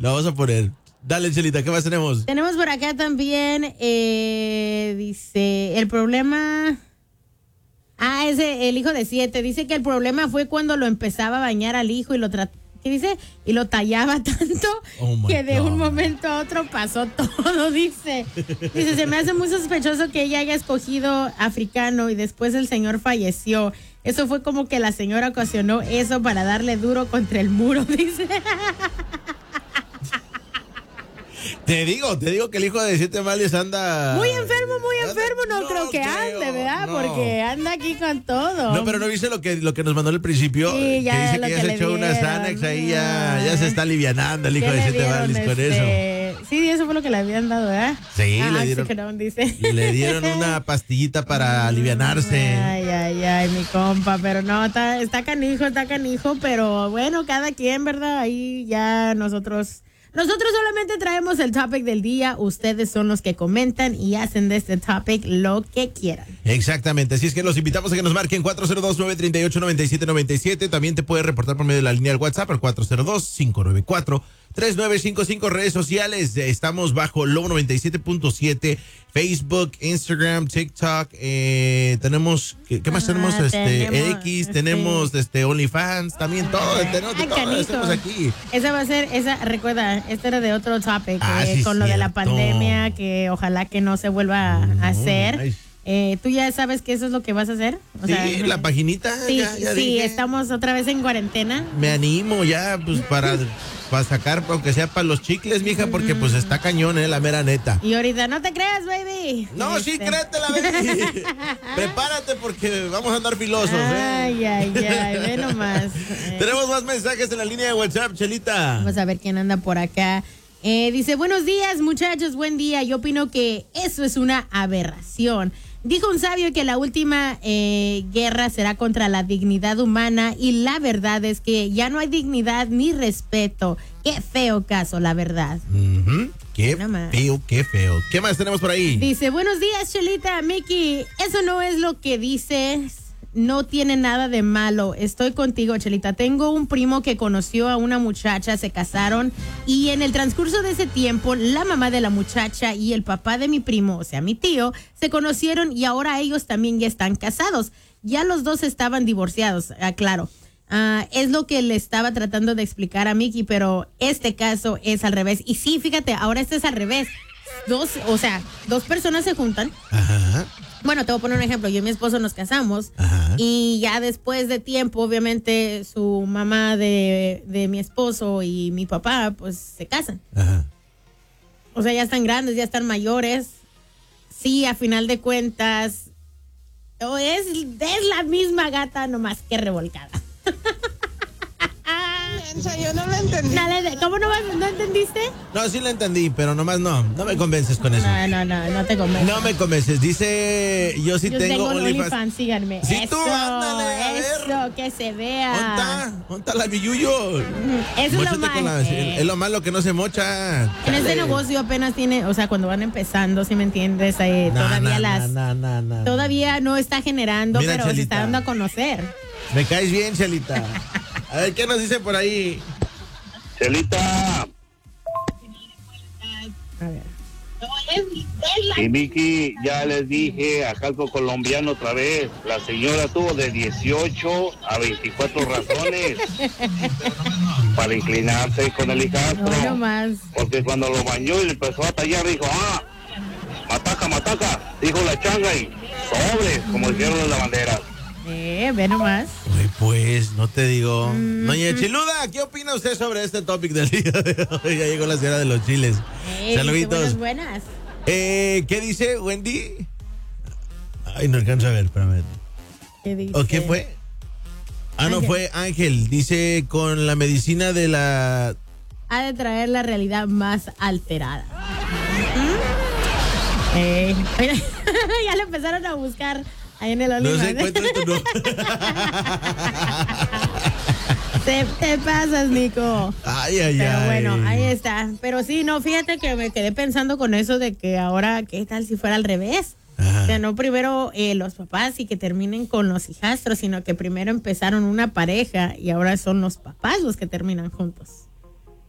La vamos a poner. Dale, Chelita, ¿qué más tenemos? Tenemos por acá también, dice, el problema... el hijo de 7. Dice que el problema fue cuando lo empezaba a bañar al hijo y ¿qué dice? Y lo tallaba tanto que de un momento a otro pasó todo, dice. Dice, se me hace muy sospechoso que ella haya escogido africano y después el señor falleció. Eso fue como que la señora ocasionó eso para darle duro contra el muro, dice. Te digo que el hijo de 7 males anda... Muy enfermo, no creo que ande, ¿verdad? No. Porque anda aquí con todo. No, pero ¿no viste lo que nos mandó al principio? Sí, ya, que dice que ya se echó unas Xanax ahí, ya se está alivianando el hijo de 7 males con eso. Sí, eso fue lo que le habían dado, ¿verdad? Sí, le dieron una pastillita para alivianarse. Ay, mi compa, pero no, está canijo, pero bueno, cada quien, ¿verdad? Ahí ya nosotros solamente traemos el topic del día. Ustedes son los que comentan y hacen de este topic lo que quieran. Exactamente. Así es que los invitamos a que nos marquen 402-938-9797. También te puedes reportar por medio de la línea del WhatsApp al 402-594-3955. Redes sociales. Estamos bajo Lobo 97.7. Facebook, Instagram, TikTok. Tenemos, ¿qué más tenemos? X, tenemos OnlyFans, también todo. Tenemos todo. Estamos aquí. Esa va a ser, recuerda, este era de otro topic, sí, con lo de la pandemia, que ojalá que no se vuelva a hacer. ¿Tú ya sabes que eso es lo que vas a hacer? La paginita. Sí, ya sí, dije. estamos otra vez en cuarentena. Me animo ya, pues, para sacar, aunque sea para los chicles, mija, porque pues está cañón, la mera neta. Y ahorita, no te creas, baby. No, sí, créetela, baby. Prepárate porque vamos a andar filosos, Ay, ve nomás. Tenemos más mensajes en la línea de WhatsApp, Chelita. Vamos a ver quién anda por acá. Dice, buenos días, muchachos, buen día. Yo opino que eso es una aberración. Dijo un sabio que la última guerra será contra la dignidad humana y la verdad es que ya no hay dignidad ni respeto. Qué feo caso, la verdad. Qué feo. ¿Qué más tenemos por ahí? Dice, buenos días, Chelita, Miki. Eso no es lo que dices. No tiene nada de malo. Estoy contigo, Chelita. Tengo un primo que conoció a una muchacha, se casaron y en el transcurso de ese tiempo, la mamá de la muchacha y el papá de mi primo, o sea, mi tío, se conocieron y ahora ellos también ya están casados. Ya los dos estaban divorciados, claro. Es lo que le estaba tratando de explicar a Miki, pero este caso es al revés. Y sí, fíjate, ahora este es al revés. Dos personas se juntan. Ajá. Bueno, te voy a poner un ejemplo. Yo y mi esposo nos casamos. Ajá. Y ya después de tiempo, obviamente, su mamá de mi esposo y mi papá, pues, se casan. Ajá. O sea, ya están grandes, ya están mayores. Sí, a final de cuentas, es la misma gata, nomás que revolcada. Yo no lo entendí. ¿Cómo no entendiste? No, sí lo entendí, pero nomás no me convences con eso. No te convences. No me convences. Dice, yo tengo OnlyFans, síganme. Sí, tú, ándale, a ver. Eso, que se vea. ¿Dónde está la billuyo? Eso es lo malo. Es lo malo que no se mocha. En este negocio apenas tiene, o sea, cuando van empezando, si me entiendes, todavía no está generando, mira, pero Chelita, se está dando a conocer. Me caes bien, Chelita. A ver, ¿qué nos dice por ahí? Chelita. A ver. Y Miki, ya les dije a Calco Colombiano otra vez, la señora tuvo de 18 a 24 razones para inclinarse con el hijastro. No más. Porque cuando lo bañó y le empezó a tallar, dijo, mataca, dijo la changa y sobres, como dijeron las lavanderas. Ve nomás. Pues, no te digo. Doña Chiluda, ¿qué opina usted sobre este topic del día de hoy? Ya llegó la señora de los chiles. Saluditos. Buenas. ¿Qué dice Wendy? Ay, no alcanzo a ver, espérame. ¿Qué dice? ¿O qué fue? No, fue Ángel. Dice, con la medicina de la... Ha de traer la realidad más alterada. Mira, ya lo empezaron a buscar ahí en el OnlyFans. No se encuentra tu nombre. Te pasas, Nico. Pero bueno, ahí está. Pero sí, no, fíjate que me quedé pensando con eso de que ahora, ¿qué tal si fuera al revés? Ajá. O sea, no primero los papás y que terminen con los hijastros, sino que primero empezaron una pareja y ahora son los papás los que terminan juntos.